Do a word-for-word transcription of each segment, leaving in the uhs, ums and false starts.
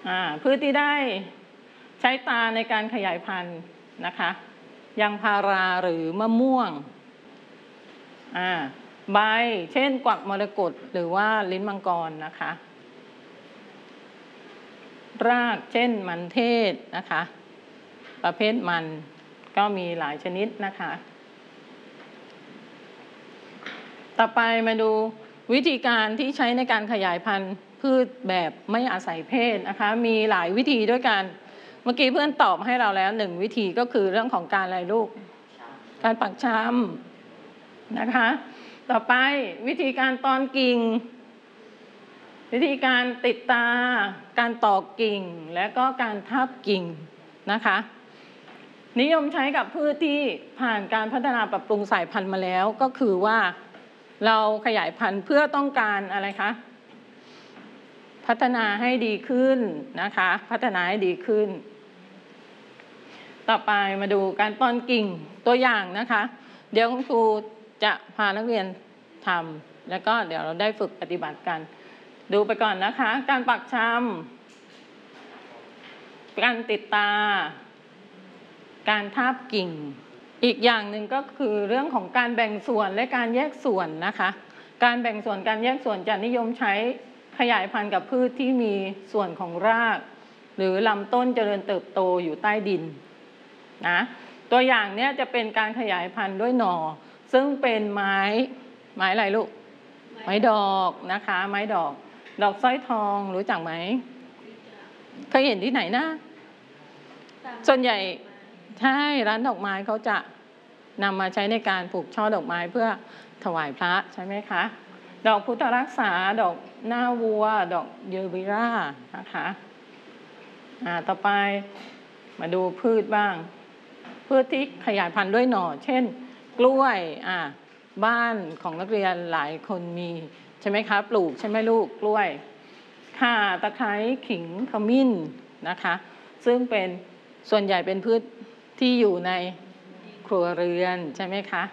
พืชที่ได้ใช้ตาในการขยายพันธุ์นะคะยางพาราหรือมะม่วงใบเช่นกวักมรกตหรือว่าลิ้นมังกรนะคะรากเช่นมันเทศนะคะประเภทมันก็มีหลายชนิดนะคะต่อไปมาดูวิธีการที่ใช้ในการขยายพันธุ์พืชแบบไม่อาศัยเพศนะคะมีหลายวิธีด้วยกันเมื่อกี้เพื่อนตอบให้เราแล้วหนึ่งวิธีก็คือเรื่องของการอะไรลูกการปักชำนะคะต่อไปวิธีการตอนกิ่งวิธีการติดตาการตอกกิ่งและก็การทับกิ่งนะคะนิยมใช้กับพืชที่ผ่านการพัฒนาปรับปรุงสายพันธุ์มาแล้วก็คือว่าเราขยายพันธุ์เพื่อต้องการอะไรคะพัฒนาให้ดีขึ้นนะคะพัฒนาให้ดีขึ้นต่อไปมาดูการตอนกิ่งตัวอย่างนะคะเดี๋ยวคุณครูจะพานักเรียนทำแล้วก็เดี๋ยวเราได้ฝึกปฏิบัติกันดูไปก่อนนะคะการปักชำการติดตาการทาบกิ่งอีกอย่างหนึ่งก็คือเรื่องของการแบ่งส่วนและการแยกส่วนนะคะการแบ่งส่วนการแยกส่วนจะนิยมใช้ขยายพันธุ์กับพืชที่มีส่วนของรากหรือลำต้นเจริญเติบโตอยู่ใต้ดินนะตัวอย่างเนี้ยจะเป็นการขยายพันธุ์ด้วยหน่อซึ่งเป็นไม้ไม้อะไรลูกไม้ดอกนะคะไม้ดอกดอกสร้อยทองรู้จักไหมเคยเห็นที่ไหนนะส่วนใหญ่ใช่ร้านดอกไม้เขาจะนำมาใช้ในการปลูกช่อดอกไม้เพื่อถวายพระใช่ไหมคะดอกพุทธรักษาดอกหน้าวัวดอกเยอวิรานะคะอ่าต่อไปมาดูพืชบ้างพืชที่ขยายพันธุ์ด้วยหน่อเช่นกล้วยอ่าบ้านของนักเรียนหลายคนมีใช่ไหมคะปลูกใช่ไหมลูกกล้วยข่าตะไคร้ขิงขมิ้นนะคะซึ่งเป็นส่วนใหญ่เป็นพืชที่อยู่ในครัวเรือนใช่ไหมคะ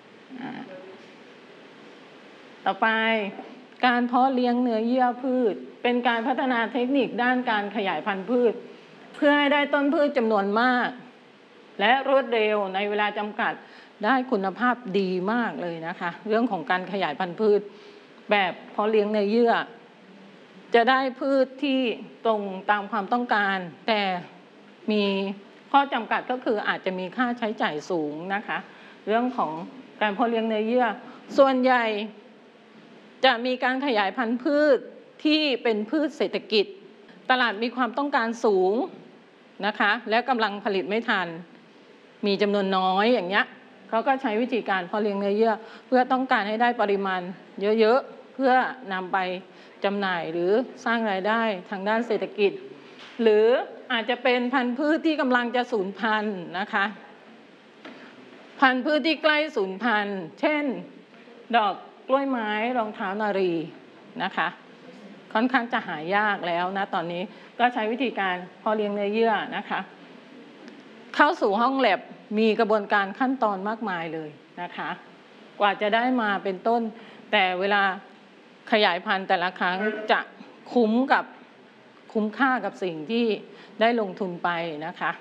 ต่อไปการเพาะเลี้ยงเนื้อเยื่อพืชเป็นการพัฒนาเทคนิคด้านการขยายพันธุ์พืชเพื่อให้ได้ต้นพืชจำนวนมากและรวดเร็วในเวลาจำกัดได้คุณภาพดีมากเลยนะคะเรื่องของการขยายพันธุ์พืชแบบเพาะเลี้ยงเนื้อเยื่อจะได้พืชที่ตรงตามความต้องการแต่มีข้อจำกัดก็คืออาจจะมีค่าใช้จ่ายสูงนะคะเรื่องของการเพาะเลี้ยงเนื้อเยื่อส่วนใหญ่จะมีการขยายพันธุ์พืชที่เป็นพืชเศรษฐกิจตลาดมีความต้องการสูงนะคะและกำลังผลิตไม่ทันมีจำนวนน้อยอย่างเงี้ยเขาก็ใช้วิธีการเพาะเลี้ยงเนื้อเยื่อเพื่อต้องการให้ได้ปริมาณเยอะๆเพื่อนำไปจำหน่ายหรือสร้างรายได้ทางด้านเศรษฐกิจหรืออาจจะเป็นพันธุ์พืชที่กำลังจะสูญพันธุ์นะคะพันธุ์พืชที่ใกล้สูญพันธุ์เช่นดอกกล้วยไม้รองเท้านารีนะคะค่อนข้างจะหายากแล้วนะตอนนี้ก็ใช้วิธีการเพาะเลี้ยงเนื้อเยื่อนะคะเข้าสู่ห้องแลบมีกระบวนการขั้นตอนมากมายเลยนะคะกว่าจะได้มาเป็นต้นแต่เวลาขยายพันธุ์แต่ละครั้งจะคุ้มกับคุ้มค่ากับสิ่งที่ได้ลงทุนไปนะคะ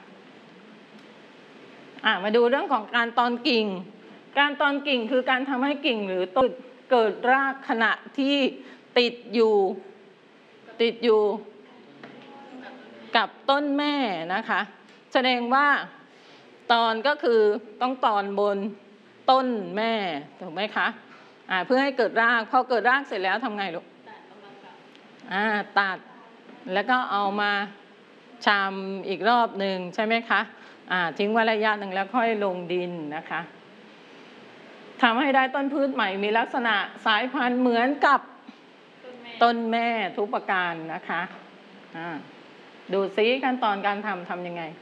อ่ะมาดูเรื่องของการตอนกิ่งการตอนกิ่งคือการทำให้กิ่งหรือต้นเกิดรากขณะที่ติดอยู่ติดอยู่กับต้นแม่นะคะแสดงว่าตอนก็คือต้องตอนบนต้นแม่ถูกไหมคะอ่าเพื่อให้เกิดรากพอเกิดรากเสร็จแล้วทำไงลูกอ่าตัดแล้วก็เอามาชำอีกรอบหนึ่งใช่ไหมคะอ่าทิ้งไว้ระยะหนึ่งแล้วค่อยลงดินนะคะทำให้ได้ต้นพืชใหม่มีลักษณะสายพันธุ์เหมือนกับต้นแม่ทุกประการนะคะอ่าดูซิขั้นตอนการทำทำยังไง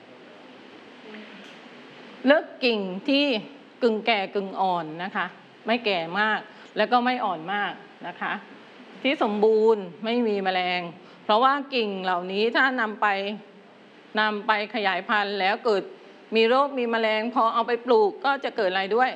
เลือกกิ่งที่กึ่งแก่กึ่งอ่อนนะคะไม่แก่มากแล้วก็ไม่อ่อนมากนะคะที่สมบูรณ์ไม่มีแมลงเพราะว่ากิ่งเหล่านี้ถ้านำไปนำไปขยายพันธุ์แล้วเกิดมีโรคมีแมลงพอเอาไปปลูกก็จะเกิดอะไรด้วย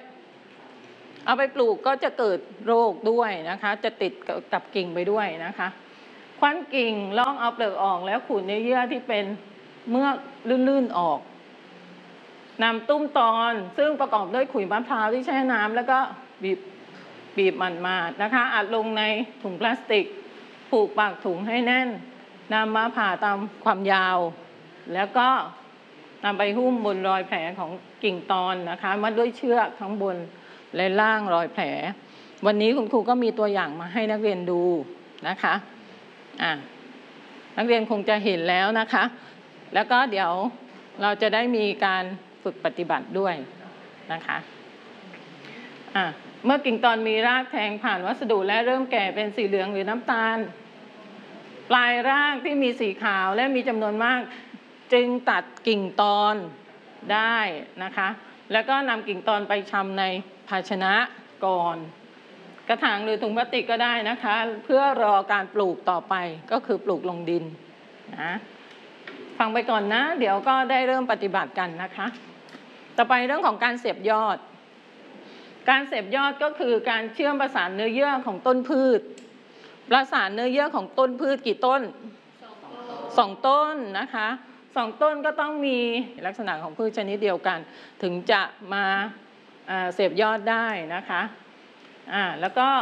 เอาไปปลูกก็จะเกิดโรคด้วยนะคะจะติดกับกิ่งไปด้วยนะคะคว้านกิ่งลอกเอาเปลือกออกแล้วขูดเนื้อเยื่อที่เป็นเมือกลื่นๆออกนำตุ้มตอนซึ่งประกอบด้วยขุยมะพร้าวที่แช่น้ำแล้วก็บีบบีบมันมานะคะอัดลงในถุงพลาสติกผูกปากถุงให้แน่นนำมาผ่าตามความยาวแล้วก็นำไปหุ้มบนรอยแผลของกิ่งตอนนะคะมัดด้วยเชือกทั้งบนและล่างรอยแผลวันนี้คุณครูก็มีตัวอย่างมาให้นักเรียนดูนะคะอ่ะนักเรียนคงจะเห็นแล้วนะคะแล้วก็เดี๋ยวเราจะได้มีการฝึกปฏิบัติด้วยนะคะอ่ะเมื่อกิ่งตอนมีรากแทงผ่านวัสดุและเริ่มแก่เป็นสีเหลืองหรือน้ำตาลปลายรากที่มีสีขาวและมีจำนวนมากจึงตัดกิ่งตอนได้นะคะแล้วก็นำกิ่งตอนไปชำในภาชนะก่อนกระถางหรือถุงพลาสติกก็ได้นะคะเพื่อรอการปลูกต่อไปก็คือปลูกลงดินนะฟังไปก่อนนะเดี๋ยวก็ได้เริ่มปฏิบัติกันนะคะต่อไปเรื่องของการเสียบยอดการเสียบยอดก็คือการเชื่อมประสานเนื้อเยื่อของต้นพืชประสานเนื้อเยื่อของต้นพืชกี่ต้นสองต้นนะคะสองต้นก็ต้องมีลักษณะของพืชชนิดเดียวกันถึงจะมาเสียบยอดได้นะคะอ่าแล้วก็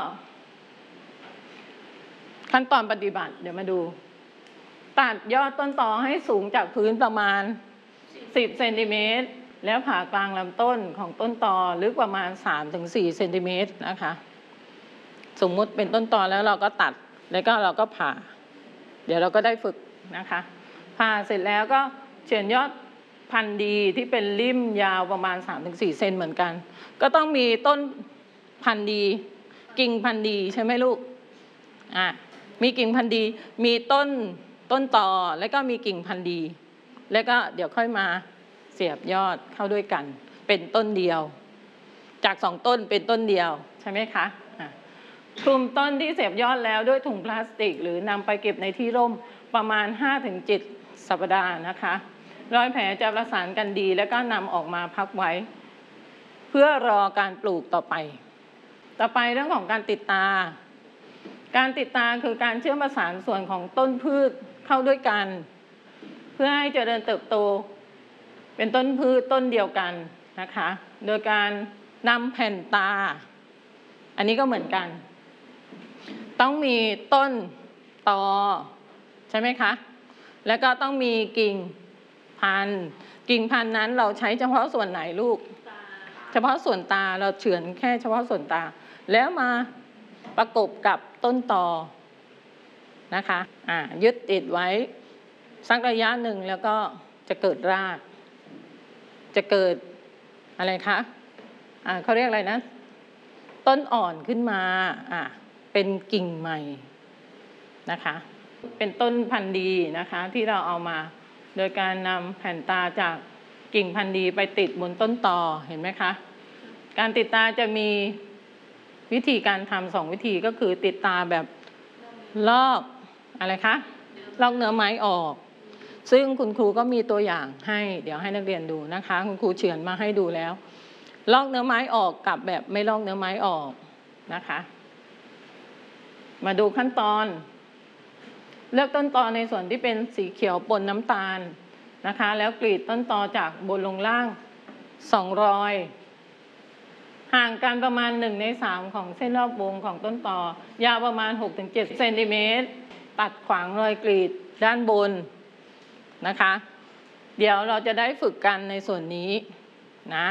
ขั้นตอนปฏิบัติเดี๋ยวมาดูตัดยอดต้นตอให้สูงจากพื้นประมาณสิบเซนติเมตรแล้วผ่ากลางลำต้นของต้นตอลึกประมาณ สามถึงสี่ เซนติเมตรนะคะสมมุติเป็นต้นตอแล้วเราก็ตัดแล้วก็เราก็ผ่าเดี๋ยวเราก็ได้ฝึกนะคะผ่าเสร็จแล้วก็เฉือนยอดพันธุ์ดีที่เป็นริ่มยาวประมาณ สามถึงสี่ เซนเหมือนกันก็ต้องมีต้นพันธุ์ดีกิ่งพันธุ์ดีใช่ไหมลูกอ่ะมีกิ่งพันธุ์ดีมีต้นต้นตอแล้วก็มีกิ่งพันธุ์ดีแล้วก็เดี๋ยวค่อยมาเสียบยอดเข้าด้วยกันเป็นต้นเดียวจากสองต้นเป็นต้นเดียวใช่ไหมคะคลุมต้นที่เสียบยอดแล้วด้วยถุงพลาสติกหรือนำไปเก็บในที่ร่มประมาณ ห้าถึงเจ็ด สัปดาห์นะคะรอยแผลจะประสานกันดีแล้วก็นำออกมาพักไว้เพื่อรอการปลูกต่อไปต่อไปเรื่องของการติดตาการติดตาคือการเชื่อมประสานส่วนของต้นพืชเข้าด้วยกันเพื่อให้เจริญเติบโตเป็นต้นพืชต้นเดียวกันนะคะโดยการนำแผ่นตาอันนี้ก็เหมือนกันต้องมีต้นตอใช่ไหมคะแล้วก็ต้องมีกิ่งพันธุ์กิ่งพันธุ์นั้นเราใช้เฉพาะส่วนไหนลูกเฉพาะส่วนตาเราเฉือนแค่เฉพาะส่วนตาแล้วมาประกบกับต้นตอนะคะอ่ายึดติดไว้สักระยะหนึ่งแล้วก็จะเกิดรากจะเกิดอะไรคะอ่าเขาเรียกอะไรนะต้นอ่อนขึ้นมาอ่าเป็นกิ่งใหม่นะคะเป็นต้นพันธุ์ดีนะคะที่เราเอามาโดยการนำแผ่นตาจากกิ่งพันธุ์ดีไปติดบนต้นตอเห็นไหมคะการติดตาจะมีวิธีการทำสองวิธีก็คือติดตาแบบลอกอะไรคะลอกเนื้อไม้ออกซึ่งคุณครูก็มีตัวอย่างให้เดี๋ยวให้นักเรียนดูนะคะคุณครูเฉือนมาให้ดูแล้วลอกเนื้อไม้ออกกับแบบไม่ลอกเนื้อไม้ออกนะคะมาดูขั้นตอนเลือกต้นตอในส่วนที่เป็นสีเขียวปนน้ำตาลนะคะแล้วกรีดต้นตอจากบนลงล่างสองรอยห่างกันประมาณหนึ่งในสามของเส้นรอบวงของต้นตอยาวประมาณ หกถึงเจ็ด เซนติเมตรตัดขวางรอยกรีดด้านบนนะคะเดี๋ยวเราจะได้ฝึกกันในส่วนนี้นะ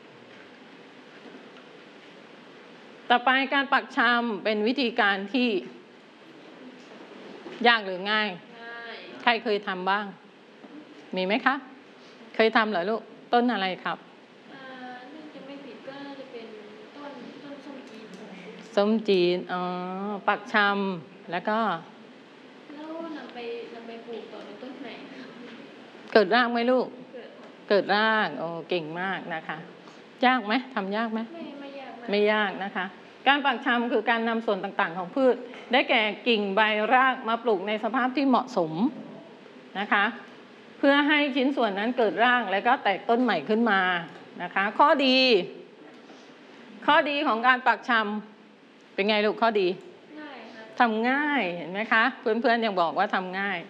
ต่อไปการปักชำเป็นวิธีการที่ยากหรือง่ายใครเคยทำบ้างมีไหมคะเคยทำเหรอลูกต้นอะไรครับน่าจะไม่ผิดก็น่าจะเป็นต้นต้นส้มจีนส้มจีนอ๋อปักชำแล้วก็แล้วนำไปนำไปปลูกต่อในต้นไหนเกิดรากไหมลูกเกิดเกิดรากโอ้เก่งมากนะคะยากไหมทำยากไหมไม่ไม่ยากไม่ยากนะคะการปักชำคือการนำส่วนต่างๆของพืชได้แก่กิ่งใบรากมาปลูกในสภาพที่เหมาะสมนะคะเพื่อให้ชิ้นส่วนนั้นเกิดรากแล้วก็แตกต้นใหม่ขึ้นมานะคะข้อดีข้อดีของการปักชำเป็นไงลูกข้อดีง่ายครับทำง่ายเห็นไหมคะ เพื่อนๆยังบอกว่าทำง่าย